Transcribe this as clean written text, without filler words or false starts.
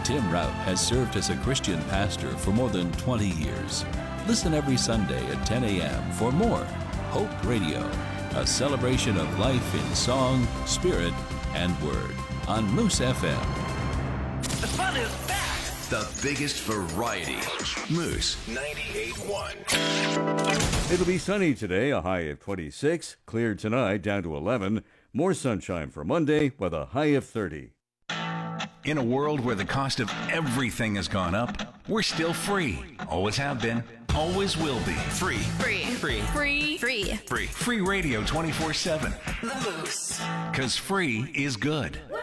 Tim Rout has served as a Christian pastor for more than 20 years. Listen every Sunday at 10 a.m. for more Hope Radio, a celebration of life in song, spirit, and word on Moose FM. The fun is back! The biggest variety. Moose 98.1. It'll be sunny today, a high of 26. Clear tonight, down to 11. More sunshine for Monday with a high of 30. In a world where the cost of everything has gone up, we're still free. Always have been. Always will be. Free. Free. Free. Free. Free. Free. Free radio 24/7. The Moose. 'Cause free is good.